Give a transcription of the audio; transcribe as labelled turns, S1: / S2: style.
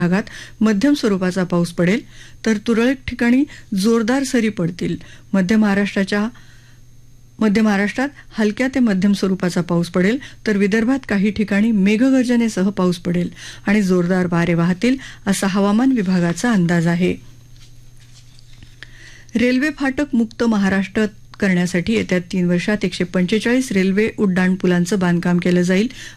S1: भागात मध्यम स्वरूपाचा पाऊस पडेल तर तुरळक ठिकाणी जोरदार सरी पडतील. मध्य महाराष्ट्रात हलक्या ते मध्यम स्वरूपाचा पाऊस पडेल तर विदर्भात काही ठिकाणी मेघगर्जनेसह पाऊस पडेल आणि जोरदार वारे वाहतील असा हवामान विभागाचा अंदाज आहे. रेल्वे फाटक मुक्त महाराष्ट्र करण्यासाठी येत्या 3 वर्षात 145 रेल्वे उड्डाणपुलांचं बांधकाम केलं जाईल